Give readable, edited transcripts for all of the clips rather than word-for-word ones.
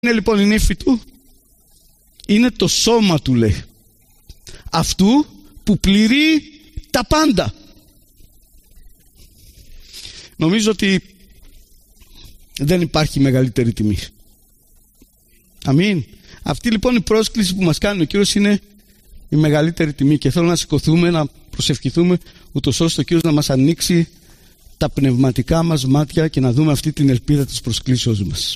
είναι λοιπόν η νύφη του? Είναι το σώμα του, λέει, αυτού που πληρεί τα πάντα. Νομίζω ότι δεν υπάρχει μεγαλύτερη τιμή. Αμήν. Αυτή λοιπόν η πρόσκληση που μας κάνει ο Κύριος είναι η μεγαλύτερη τιμή, και θέλω να σηκωθούμε, να προσευχηθούμε, ούτως ώστε ο Κύριος να μας ανοίξει τα πνευματικά μας μάτια και να δούμε αυτή την ελπίδα της προσκλήσεως μας.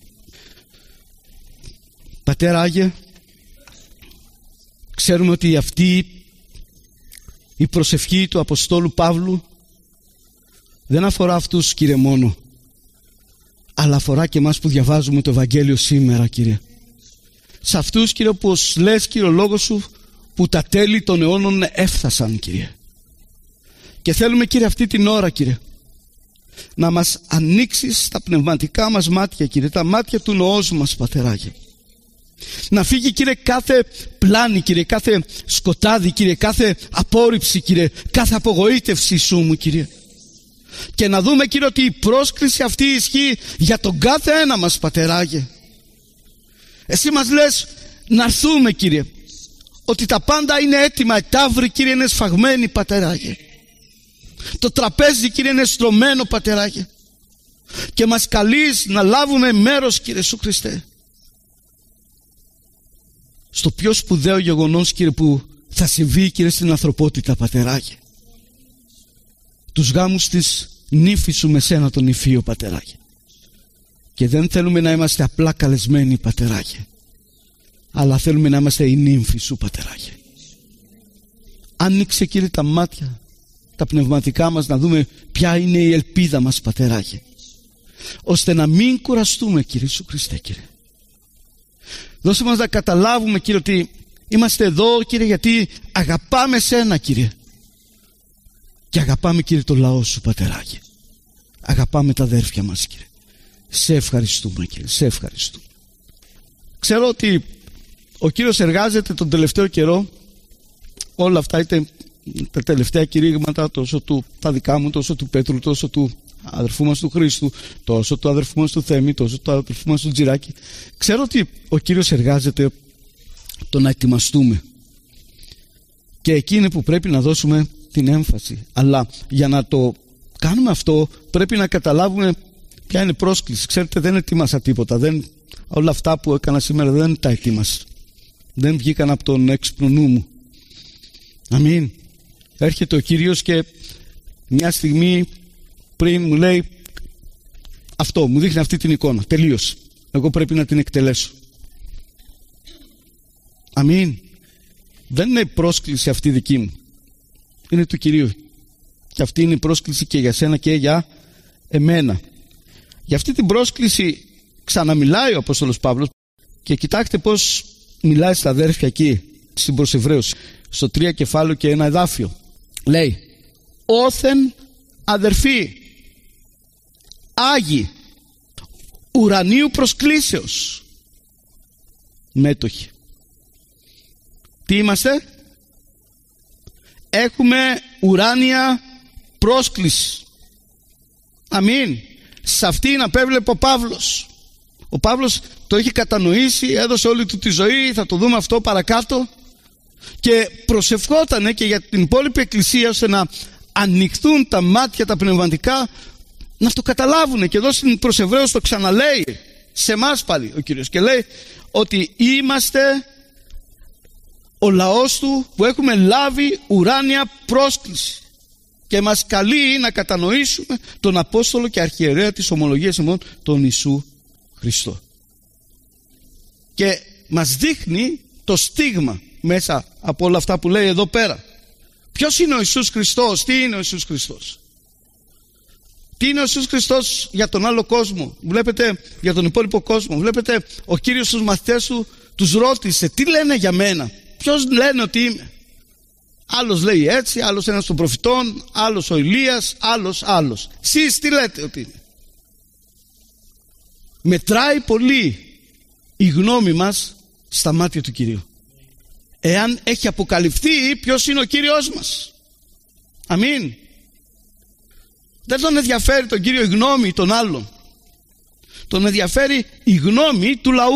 Πατέρα Άγιε, ξέρουμε ότι αυτή η προσευχή του Αποστόλου Παύλου δεν αφορά αυτούς, Κύριε, μόνο, αλλά αφορά και εμάς που διαβάζουμε το Ευαγγέλιο σήμερα, Κύριε. Σε αυτούς, Κύριε, όπως λες, Κύριε, ο λόγος σου, που τα τέλη των αιώνων έφτασαν, Κύριε. Και θέλουμε, Κύριε, αυτή την ώρα, Κύριε, να μας ανοίξεις τα πνευματικά μας μάτια, Κύριε, τα μάτια του νοός μας, Πατεράγε. Να φύγει, Κύριε, κάθε πλάνη, Κύριε, κάθε σκοτάδι, Κύριε, κάθε απόρριψη, Κύριε, κάθε απογοήτευση σου μου, Κύριε. Και να δούμε, Κύριε, ότι η πρόσκληση αυτή ισχύει για τον κάθε ένα μας, Πατεράγε. Εσύ μας λες να έρθουμε, Κύριε, ότι τα πάντα είναι έτοιμα, η ταύρη, Κύριε, είναι σφαγμένη, Πατεράγε. Το τραπέζι, Κύριε, είναι στρωμένο, Πατεράγε. Και μας καλείς να λάβουμε μέρος, Κύριε Ιησού Χριστέ, στο πιο σπουδαίο γεγονός, Κύριε, που θα συμβεί, Κύριε, στην ανθρωπότητα, Πατεράγε. Τους γάμους της νύφης σου με σένα τον νηφίο, Πατεράγε. Και δεν θέλουμε να είμαστε απλά καλεσμένοι, Πατεράγε, αλλά θέλουμε να είμαστε οι νύμφοι σου, Πατεράγε. Άνοιξε, Κύριε, τα μάτια, τα πνευματικά μας, να δούμε ποια είναι η ελπίδα μας, Πατεράγε, ώστε να μην κουραστούμε, Κύριε Ιησού Χριστέ, Κύριε. Δώσε μας να καταλάβουμε, Κύριε, ότι είμαστε εδώ, Κύριε, γιατί αγαπάμε σένα, Κύριε, και αγαπάμε, Κύριε, το λαό σου, Πατεράγε. Αγαπάμε τα αδέρφια μας, Κύριε. Σε ευχαριστούμε, Κύριε, σε ευχαριστούμε. Ξέρω ότι ο Κύριος εργάζεται τον τελευταίο καιρό, όλα αυτά, είτε τα τελευταία κηρύγματα, τόσο του τα δικά μου, τόσο του Πέτρου, τόσο του αδερφού μας του Χρήστου, τόσο του αδερφού μας του Θέμη, τόσο του αδερφού μας του Τζιράκη. Ξέρω ότι ο Κύριος εργάζεται το να ετοιμαστούμε, και εκεί είναι που πρέπει να δώσουμε την έμφαση. Αλλά για να το κάνουμε αυτό πρέπει να καταλάβουμε ποια είναι η πρόσκληση. Ξέρετε, δεν ετοίμασα τίποτα. Όλα αυτά που έκανα σήμερα δεν τα ετοίμασα. Δεν βγήκαν από τον έξυπνο νου μου. Αμήν. Έρχεται ο Κύριος και μια στιγμή πριν μου λέει αυτό, μου δείχνει αυτή την εικόνα. Τελείωσε. Εγώ πρέπει να την εκτελέσω. Αμήν. Δεν είναι η πρόσκληση αυτή δική μου. Είναι του Κυρίου. Και αυτή είναι η πρόσκληση και για σένα και για εμένα. Για αυτή την πρόσκληση ξαναμιλάει ο Απόστολος Παύλος, και κοιτάξτε πως μιλάει στα αδέρφια εκεί στην προς Εβραίους, στο 3 κεφάλαιο και ένα εδάφιο. Λέει: όθεν αδερφοί, άγιοι, ουρανίου προσκλήσεως, μέτοχοι. Τι είμαστε? Έχουμε ουράνια πρόσκληση. Αμήν. Σε αυτήν απέβλεπε ο Παύλος. Ο Παύλος το έχει κατανοήσει, έδωσε όλη του τη ζωή, θα το δούμε αυτό παρακάτω, και προσευχότανε και για την υπόλοιπη εκκλησία, ώστε να ανοιχθούν τα μάτια τα πνευματικά, να το καταλάβουν. Και εδώ στην προς Εβραίους το ξαναλέει σε εμάς πάλι ο Κύριος, και λέει ότι είμαστε ο λαός του που έχουμε λάβει ουράνια πρόσκληση, και μας καλεί να κατανοήσουμε τον Απόστολο και Αρχιερέα της ομολογίας ημών, τον Ιησού Χριστό. Και μας δείχνει το στίγμα μέσα από όλα αυτά που λέει εδώ πέρα. Ποιος είναι ο Ιησούς Χριστός? Τι είναι ο Ιησούς Χριστός? Τι είναι ο Ιησούς Χριστός για τον άλλο κόσμο? Βλέπετε, για τον υπόλοιπο κόσμο. Βλέπετε, ο Κύριος στους μαθητές του τους ρώτησε: τι λένε για μένα? Ποιος λένε ότι είμαι? Άλλος λέει έτσι, άλλος ένας των προφητών, άλλος ο Ηλίας, άλλος. Εσείς τι λέτε ότι είναι? Μετράει πολύ η γνώμη μας στα μάτια του Κυρίου, εάν έχει αποκαλυφθεί ποιος είναι ο Κύριος μας. Αμήν. Δεν τον ενδιαφέρει τον Κύριο η γνώμη των άλλων. Τον ενδιαφέρει η γνώμη του λαού.